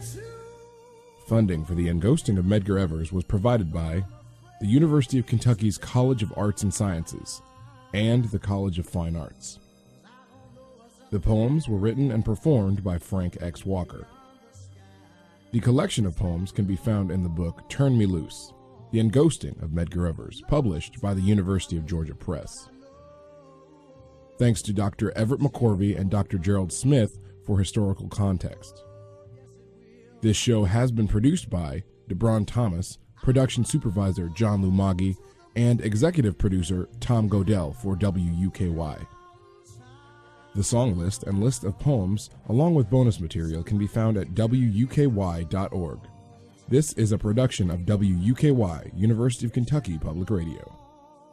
Funding for the enghosting of Medgar Evers was provided by the University of Kentucky's College of Arts and Sciences and the College of Fine Arts. The poems were written and performed by Frank X. Walker. The collection of poems can be found in the book Turn Me Loose, The Enghosting of Medgar Evers, published by the University of Georgia Press. Thanks to Dr. Everett McCorvey and Dr. Gerald Smith for historical context. This show has been produced by DeBron Thomas, production supervisor John Lumagi, and executive producer Tom Godell for WUKY. The song list and list of poems, along with bonus material, can be found at WUKY.org. This is a production of WUKY, University of Kentucky Public Radio.